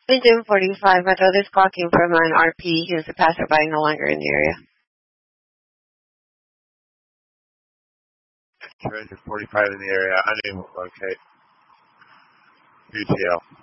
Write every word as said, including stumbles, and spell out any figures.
Agent forty-five, I thought this call came from an R P. He was a passerby no longer in the area. Agent forty-five in the area. I didn't locate. U T L.